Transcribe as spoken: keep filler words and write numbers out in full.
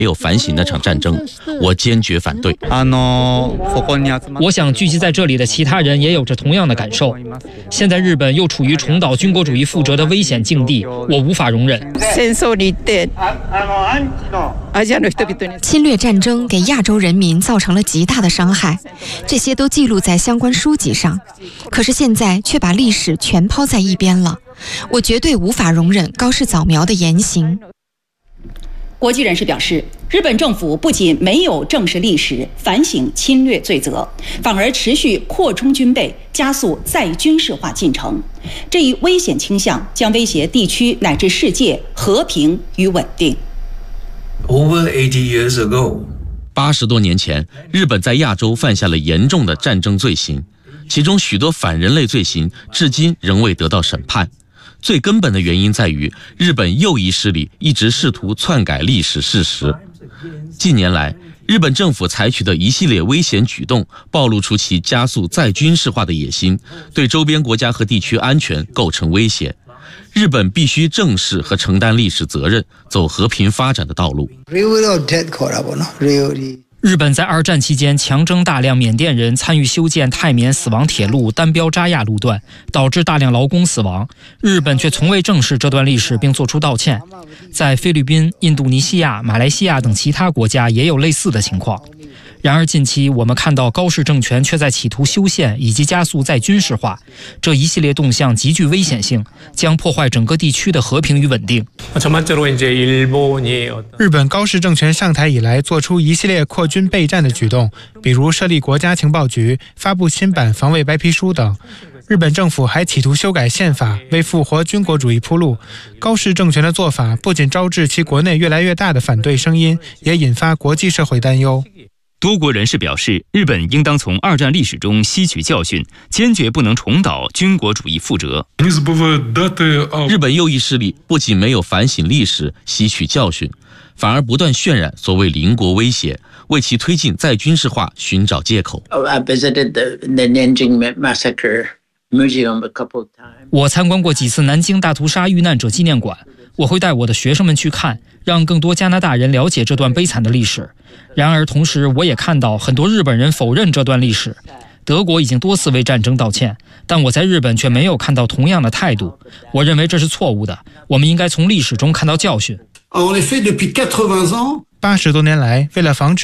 没有反省那场战争，我坚决反对。 我想聚集在这里的其他人也有着同样的感受。现在日本又处于重蹈军国主义覆辙的危险境地，我无法容忍。 侵略战争给亚洲人民造成了极大的伤害，这些都记录在相关书籍上。可是现在却把历史全抛在一边了，我绝对无法容忍高市早苗的言行。 国际人士表示，日本政府不仅没有正视历史、反省侵略罪责，反而持续扩充军备，加速再军事化进程。这一危险倾向将威胁地区乃至世界和平与稳定。 Over eighty years ago， 八十多年前，日本在亚洲犯下了严重的战争罪行，其中许多反人类罪行至今仍未得到审判。最根本的原因在于，日本右翼势力一直试图篡改历史事实。近年来，日本政府采取的一系列危险举动，暴露出其加速再军事化的野心，对周边国家和地区安全构成威胁。日本必须正视和承担历史责任，走和平发展的道路。 日本在二战期间强征大量缅甸人参与修建泰缅死亡铁路单标扎亚路段，导致大量劳工死亡。日本却从未正视这段历史并作出道歉。在菲律宾、印度尼西亚、马来西亚等其他国家也有类似的情况。然而近期我们看到高市政权却在企图修宪以及加速再军事化，这一系列动向极具危险性，将破坏整个地区的和平与稳定。 日本高市政权上台以来做出一系列扩军备战的举动，比如设立国家情报局、发布新版防卫白皮书等。日本政府还企图修改宪法，为复活军国主义铺路。高市政权的做法不仅招致其国内越来越大的反对声音，也引发国际社会担忧。 多国人士表示，日本应当从二战历史中吸取教训，坚决不能重蹈军国主义覆辙。 日本右翼势力不仅没有反省历史、吸取教训，反而不断渲染所谓邻国威胁，为其推进再军事化寻找借口。 我参观过几次南京大屠杀遇难者纪念馆，我会带我的学生们去看，让更多加拿大人了解这段悲惨的历史。然而同时我也看到很多日本人否认这段历史。德国已经多次为战争道歉，但我在日本却没有看到同样的态度。我认为这是错误的，我们应该从历史中看到教训。 八十多年来，为了防止